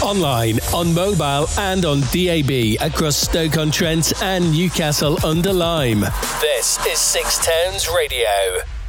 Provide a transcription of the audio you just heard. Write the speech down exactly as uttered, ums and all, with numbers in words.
Online, on mobile and on D A B across Stoke-on-Trent and Newcastle under Lyme. This is Six Towns Radio.